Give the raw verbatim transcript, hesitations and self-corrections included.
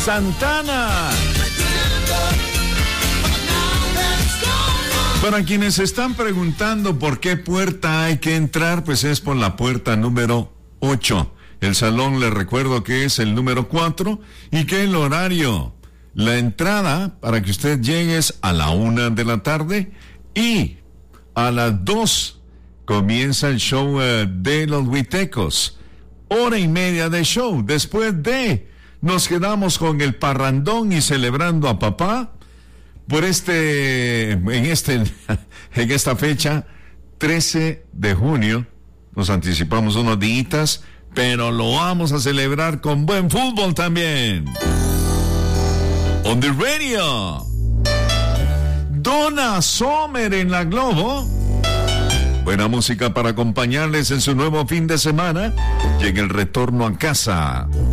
Santana. Para quienes están preguntando por qué puerta hay que entrar, pues es por la puerta número ocho. El salón, les recuerdo que es el número cuatro y que el horario, la entrada para que usted llegue es a la una de la tarde y a las dos comienza el show uh, de los huitecos. Hora y media de show. Después de, nos quedamos con el parrandón y celebrando a papá por este, en este, en esta fecha, trece de junio. Nos anticipamos unos días, pero lo vamos a celebrar con buen fútbol también. On the radio. Donna Summer en la Globo. Buena música para acompañarles en su nuevo fin de semana y en el retorno a casa.